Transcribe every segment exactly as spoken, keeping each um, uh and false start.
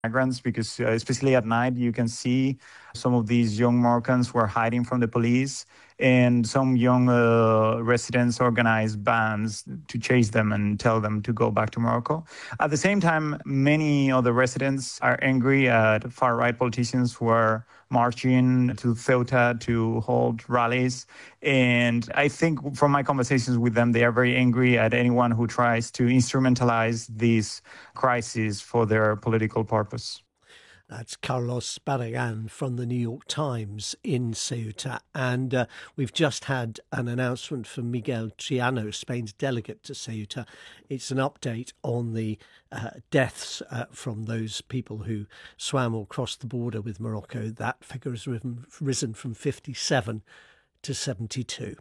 migrants, because uh, especially at night, you can see some of these young Moroccans were hiding from the police, and some young uh, residents organized bands to chase them and tell them to go back to Morocco. At the same time, many other residents are angry at far-right politicians who are marching to Ceuta to hold rallies. And I think from my conversations with them, they are very angry at anyone who tries to instrumentalize this crisis for their political purpose. That's Carlos Barragan from the New York Times in Ceuta. And uh, we've just had an announcement from Miguel Triano, Spain's delegate to Ceuta. It's an update on the uh, deaths uh, from those people who swam or crossed the border with Morocco. That figure has risen, risen from fifty-seven to seventy-two.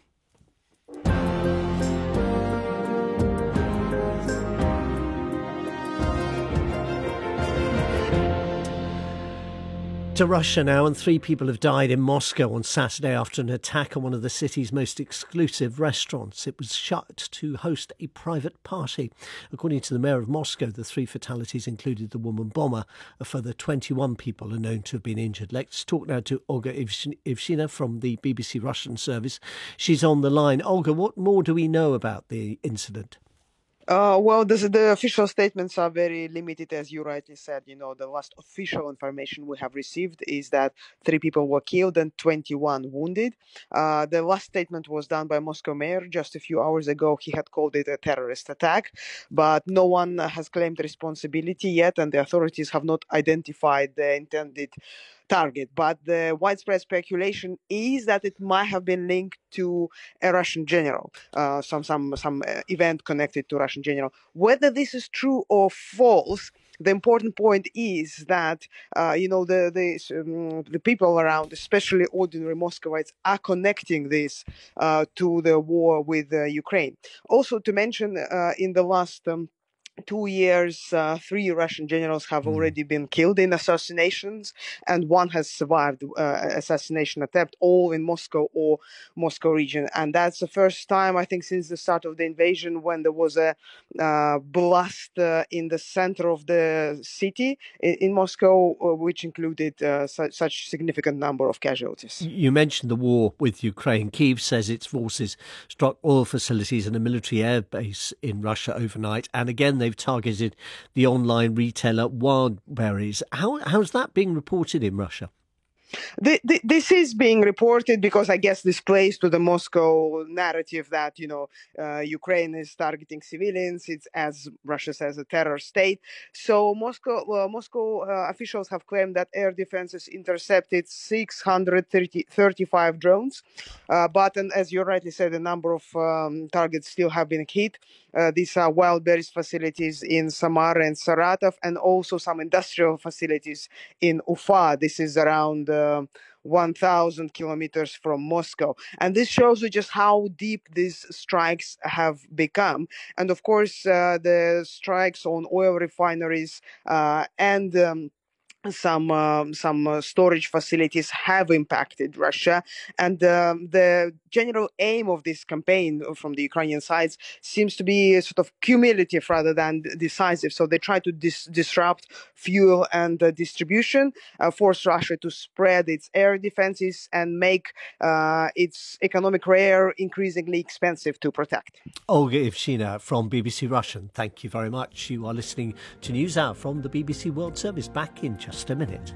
To Russia now, and three people have died in Moscow on Saturday after an attack on one of the city's most exclusive restaurants. It was shut to host a private party. According to the mayor of Moscow, the three fatalities included the woman bomber. A further twenty-one people are known to have been injured. Let's talk now to Olga Ivshina from the B B C Russian service. She's on the line. Olga, what more do we know about the incident? Uh, well, this, the official statements are very limited, as you rightly said. You know, the last official information we have received is that three people were killed and twenty-one wounded. Uh, the last statement was done by Moscow mayor just a few hours ago. He had called it a terrorist attack, but no one has claimed responsibility yet, and the authorities have not identified the intended target. But the widespread speculation is that it might have been linked to a Russian general, uh, some some some uh, event connected to Russian general. Whether this is true or false, the important point is that uh, you know the the um, the people around, especially ordinary Muscovites, are connecting this uh, to the war with uh, Ukraine. Also, to mention, uh, in the last Um, two years, uh, three Russian generals have already been killed in assassinations, and one has survived uh, assassination attempt, all in Moscow or Moscow region. And that's the first time, I think, since the start of the invasion when there was a uh, blast uh, in the center of the city in, in Moscow, uh, which included uh, su- such significant number of casualties. You mentioned the war with Ukraine. Kyiv says its forces struck oil facilities and a military air base in Russia overnight, and again they've targeted the online retailer Wildberries. How how's that being reported in Russia? The, the, this is being reported because I guess this plays to the Moscow narrative that, you know, uh, Ukraine is targeting civilians. It's, as Russia says, a terror state. So Moscow uh, Moscow uh, officials have claimed that air defenses intercepted six hundred thirty-five drones. Uh, but, and as you rightly said, a number of um, targets still have been hit. Uh, these are Wildberries facilities in Samara and Saratov, and also some industrial facilities in Ufa. This is around uh, one thousand kilometers from Moscow. And this shows you just how deep these strikes have become. And of course, uh, the strikes on oil refineries uh, and um, some um, some uh, storage facilities have impacted Russia, and um, the general aim of this campaign from the Ukrainian sides seems to be sort of cumulative rather than decisive. So they try to dis- disrupt fuel and uh, distribution, uh, force Russia to spread its air defenses, and make uh, its economic rear increasingly expensive to protect. Olga Ivshina from B B C Russian, thank you very much. You are listening to News Hour from the B B C World Service. Back in just a minute.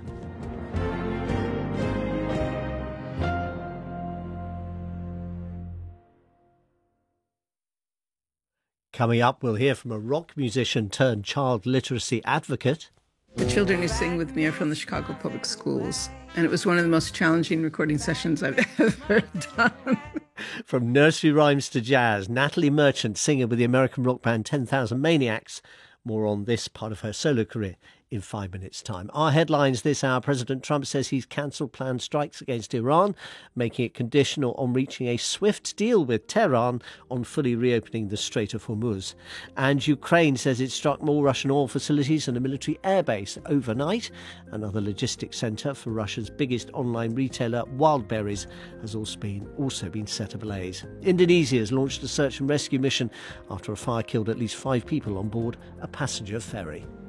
Coming up, we'll hear from a rock musician turned child literacy advocate. The children who sing with me are from the Chicago Public Schools, and it was one of the most challenging recording sessions I've ever done. From nursery rhymes to jazz, Natalie Merchant, singer with the American rock band ten thousand Maniacs. More on this part of her solo career in five minutes' time. Our headlines this hour: President Trump says he's cancelled planned strikes against Iran, making it conditional on reaching a swift deal with Tehran on fully reopening the Strait of Hormuz. And Ukraine says it struck more Russian oil facilities and a military airbase overnight. Another logistics centre for Russia's biggest online retailer, Wildberries, has also been, also been set ablaze. Indonesia has launched a search and rescue mission after a fire killed at least five people on board a passenger ferry.